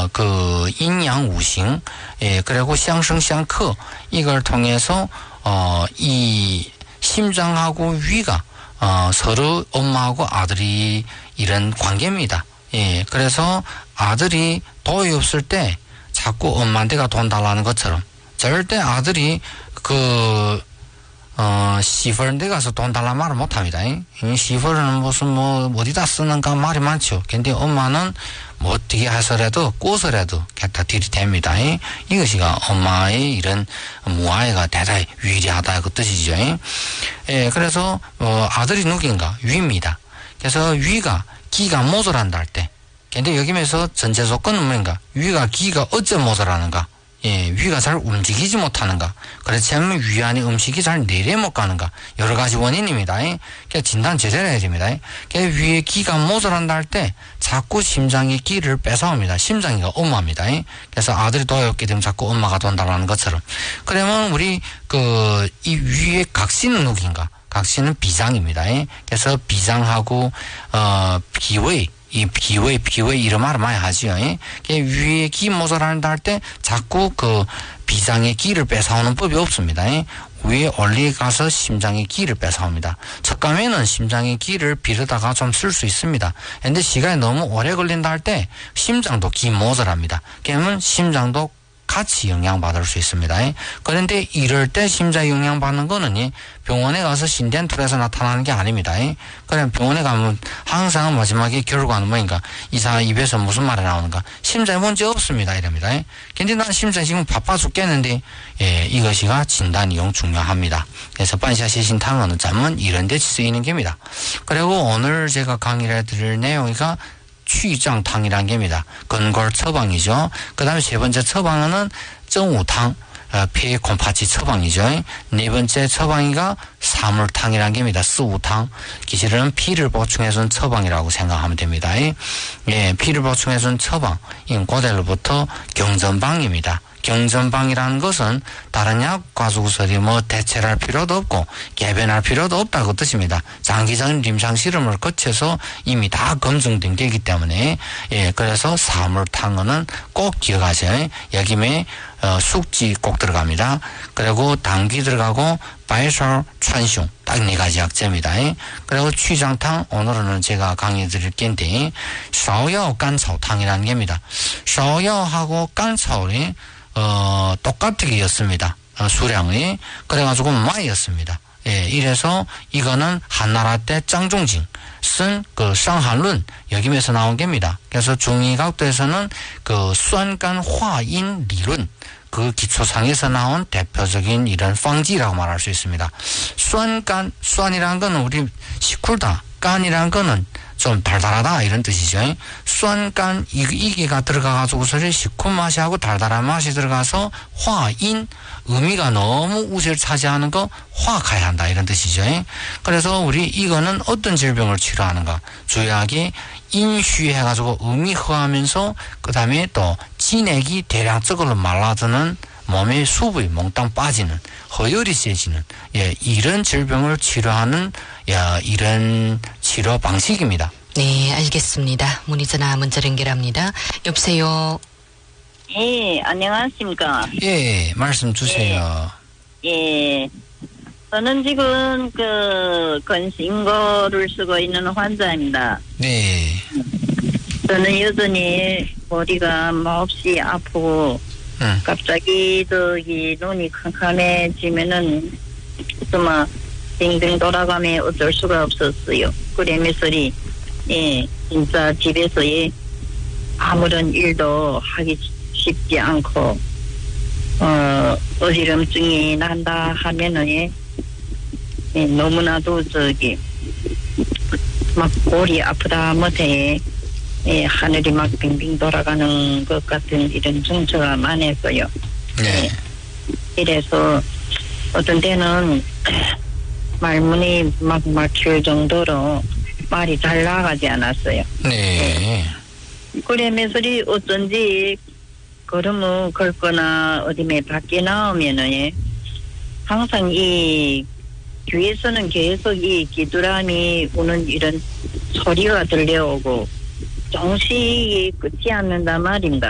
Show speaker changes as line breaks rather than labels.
그 인양 우싱, 예, 그리고 샹성샹크 이걸 통해서 이 심장하고 위가 서로 엄마하고 아들이 이런 관계입니다. 예, 그래서 아들이 돈이 없을 때 자꾸 엄마한테가 돈 달라는 것처럼 절대 아들이 시퍼한테 가서 돈 달라 말을 못 합니다. 시퍼는 무슨 어디다 쓰는가 말이 많죠. 근데 엄마는 뭐 어떻게 해서라도 꼬서라도 갖다 들이댑니다. 이것이 엄마의 이런 무아이가 대단히 위대하다 그 뜻이죠. 예, 그래서 아들이 누구인가? 위입니다. 그래서 위가 기가 모자란다 할 때, 근데 여기면서 전제 조건은 뭔가? 위가 기가 어째 모자라는가? 예, 위가 잘 움직이지 못하는가? 그렇지 않으면 위 안에 음식이 잘 내려 못 가는가? 여러 가지 원인입니다. 그러니까 진단 제대로 해야 됩니다. 그러니까 위에 기가 모자란다 할 때 자꾸 심장의 기를 뺏어옵니다. 심장이가 엄마입니다. 그래서 아들이 돈이 없게 되면 자꾸 엄마가 돈 달라는 것처럼. 그러면 우리 이 위의 각신은 누구인가? 각신은 비장입니다. 그래서 비장하고 비웨이, 이 비웨이 이런 말을 많이 하지요. 위에 기 모자란다 할 때 자꾸 그 비장의 기를 뺏어오는 법이 없습니다. 위에 올라가서 심장의 기를 뺏어옵니다. 척감에는 심장의 기를 빌려다가 좀 쓸 수 있습니다. 근데 시간이 너무 오래 걸린다 할 때 심장도 기 모자랍니다. 그러면 심장도 같이 영향받을 수 있습니다. 그런데 이럴 때 심장 영향받는 거는 병원에 가서 신덴툴에서 나타나는 게 아닙니다. 그냥 병원에 가면 항상 마지막에 결과는 뭐인가? 이사 입에서 무슨 말이 나오는가? 심장에 문제 없습니다. 이럽니다. 근데 난 심장 지금 바빠 죽겠는데, 예, 이것이가 진단이 영 중요합니다. 그래서 반샤시신탕은 잠은 이런 데 쓰이는 겁니다. 그리고 오늘 제가 강의를 해드릴 내용이가 취장탕이라는 겁니다. 근골 처방이죠. 그 다음에 세 번째 처방은 정우탕, 폐 곰파치 처방이죠. 네 번째 처방이가 사물탕이라는 겁니다. 스우탕. 기실은 피를 보충해준 처방이라고 생각하면 됩니다. 예, 피를 보충해준 처방. 이건 고대로부터 경전방입니다. 경전방이라는 것은 다른 약 과수구설이 대체를 할 필요도 없고 개변할 필요도 없다고 뜻입니다. 장기적인臨床 실험을 거쳐서 이미 다 검증된 게이기 때문에, 예, 그래서 사물탕은 꼭 기억하세요. 여기에 숙지 꼭 들어갑니다. 그리고 당귀 들어가고 바이솔,川芎 딱 네 가지 약재입니다. 그리고 취장탕 오늘은 제가 강의 드릴 건데 샤오야오 깐차오탕이라는 겁니다. 샤오야오하고 깐차오이 똑같게 였습니다. 수량이. 그래가지고 마이였습니다. 예, 이래서 이거는 한나라 때 짱종징 쓴 그 상한론 여기에서 나온 겁니다. 그래서 중의각도에서는 그 수안간 화인 리론 그 기초상에서 나온 대표적인 이런 방지라고 말할 수 있습니다. 수안간, 수안이라는 거는 우리 시쿨다, 깐이라는 거는 좀 달달하다 이런 뜻이죠. 수안간 이게가 들어가가지고서 시큰 맛이 하고 달달한 맛이 들어가서 화인, 의미가 너무 우세를 차지하는 거 화가야 한다 이런 뜻이죠. 그래서 우리 이거는 어떤 질병을 치료하는가? 주약이 인쉬해가지고 음이 허하면서 그 다음에 또 진액이 대량적으로 말라드는 몸의 수분이 몽땅 빠지는 허혈이 세지는, 예, 이런 질병을 치료하는, 야, 이런 치료 방식입니다.
네, 알겠습니다. 문의 전화 문자 연결합니다. 여보세요.
예, 안녕하십니까.
예, 말씀 주세요.
예, 저는 지금 건신거를 쓰고 있는 환자입니다.
네.
저는 여전히 머리가 몹시 아프고 갑자기 이 눈이 캄캄해지면은 정말 빙빙 돌아가며 어쩔 수가 없었어요. 그러면서 예, 진짜 집에서 아무런 일도 하기 쉽지 않고 어지럼증이 난다 하면은 예, 너무나도 막 골이 아프다 못해 예, 하늘이 막 빙빙 돌아가는 것 같은 이런 증세가 많았어요.
네.
예, 이래서 어떤 때는 말문이 막 막힐 정도로 말이 잘 나가지 않았어요.
네.
그러면서 어쩐지 걸음을 걷거나 어디에 밖에 나오면은 예, 항상 이 귀에서는 계속 이 귀뚜라미 우는 이런 소리가 들려오고 정식이 끝이 않는단 말입니다.